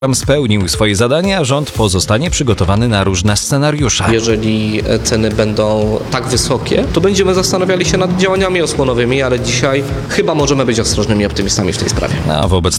spełnił swoje zadanie, a rząd pozostanie przygotowany na różne scenariusze. Jeżeli ceny będą tak wysokie, to będziemy zastanawiali się nad działaniami osłonowymi, ale dzisiaj chyba możemy być ostrożnymi optymistami w tej sprawie. A wobec